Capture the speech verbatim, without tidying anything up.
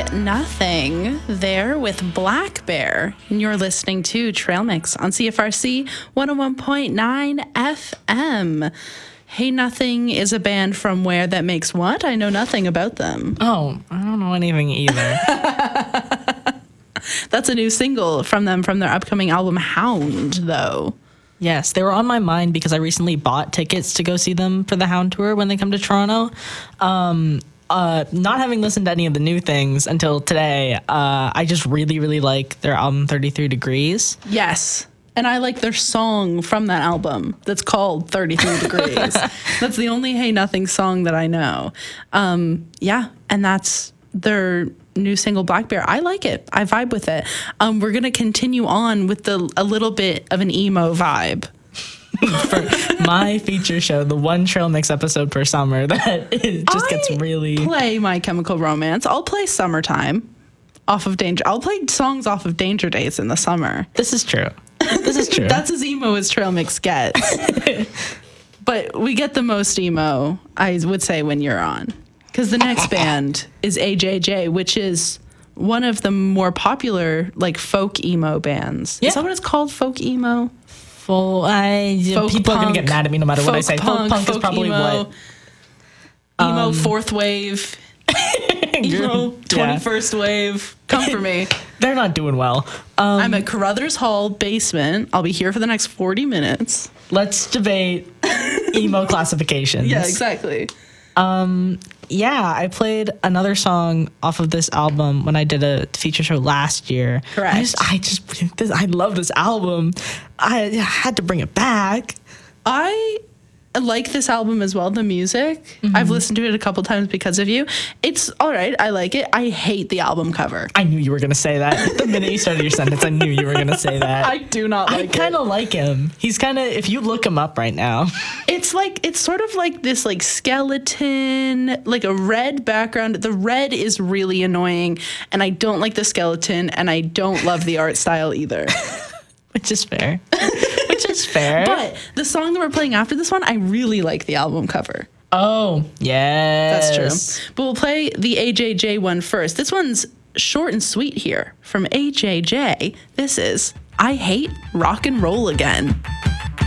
Nothing there with Black Bear. And you're listening to Trail Mix on C F R C one oh one point nine F M. Hey Nothing is a band from where that makes what? I know nothing about them. Oh, I don't know anything either. That's a new single from them from their upcoming album Hound, though. Yes, they were on my mind because I recently bought tickets to go see them for the Hound tour when they come to Toronto. Um, uh, not having listened to any of the new things until today, uh, I just really, really like their album thirty-three Degrees. Yes. And I like their song from that album that's called thirty-three Degrees. That's the only Hey Nothing song that I know. Um, yeah, and that's their new single Black Bear. I like it. I vibe with it. Um, we're going to continue on with the a little bit of an emo vibe. For my feature show, the one Trail Mix episode per summer that it just I gets really... play My Chemical Romance. I'll play Summertime off of Danger. I'll play songs off of Danger Days in the summer. This is true. This is true. That's as emo as Trail Mix gets. But we get the most emo, I would say, when you're on. Because the next band is A J J, which is one of the more popular, like, folk emo bands. Yeah. Is that what it's called? Folk emo? Full, I, Folk people punk, are going to get mad at me no matter what I say. Punk, folk punk folk is probably emo, what... Emo Um, fourth wave. Emo twenty-first wave. Come for me. They're not doing well. Um, I'm at Carruthers Hall basement. I'll be here for the next forty minutes. let's debate emo classifications. Yeah, exactly. Um, yeah, I played another song off of this album when I did a feature show last year. Correct. I just, I just, this, I love this album. I had to bring it back. I like this album as well, the music. Mm-hmm. I've listened to it a couple times because of you. It's all right. I like it. I hate the album cover. I knew you were going to say that. The minute you started your sentence, I knew you were going to say that. I do not like I it. kind of like him. He's kind of, if you look him up right now. It's like, it's sort of like this like skeleton, like a red background. The red is really annoying, and I don't like the skeleton, and I don't love the art style either. Which is fair. Which is fair. But the song that we're playing after this one, I really like the album cover. Oh, yes. That's true. But we'll play the A J J one first. This one's short and sweet here from A J J. This is I Hate Rock and Roll Again.